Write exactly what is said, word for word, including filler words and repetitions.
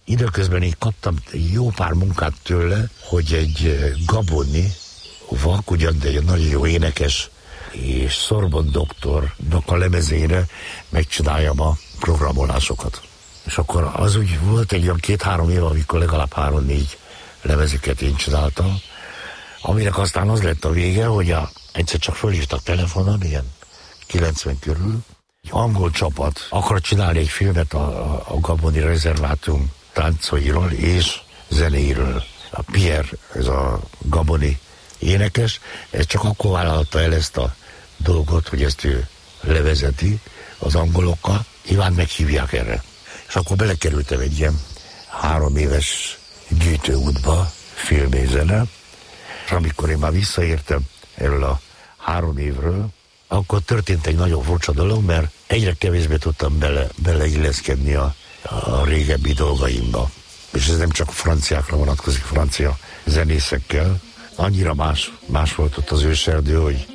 időközben így kaptam jó pár munkát tőle, hogy egy gaboni vak, ugyan, de egy nagyon jó énekes, és Sorbonne doktornak a lemezére megcsináljam a programolásokat. És akkor az úgy volt egy olyan két-három év, amikor legalább három-négy lemezeket én csináltam, aminek aztán az lett a vége, hogy a, egyszer csak fölhívtak telefonon, ilyen kilencven körül, egy angol csapat akar csinálni egy filmet a, a, a Gaboni rezervátum táncairól és zenéiről. A Pierre, ez a gaboni énekes, ez csak akkor vállalta el ezt a dolgot, hogy ezt ő levezeti az angolokkal, Iván meghívják erre. És akkor belekerültem egy ilyen három éves gyűjtőútba, filmézene, és amikor én már visszaértem erről a három évről, akkor történt egy nagyon furcsa dolog, mert egyre kevésbé tudtam bele, beleilleszkedni a, a régebbi dolgaimba. És ez nem csak franciákra vonatkozik, francia zenészekkel. Annyira más, más volt ott az őserdő, hogy